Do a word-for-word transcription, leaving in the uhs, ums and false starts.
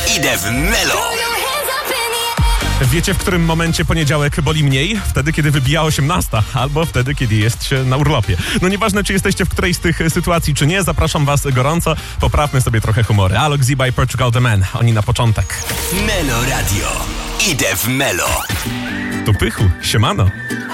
Idę w Melo. Wiecie, w którym momencie poniedziałek boli mniej? Wtedy, kiedy wybija osiemnasta, albo wtedy, kiedy jest się na urlopie. No nieważne, czy jesteście w którejś z tych sytuacji, czy nie, zapraszam was gorąco. Poprawmy sobie trochę humory. Alok Z by Portugal The Man. Oni na początek. Melo Radio. Idę w Melo. Tu Pychu, siemano.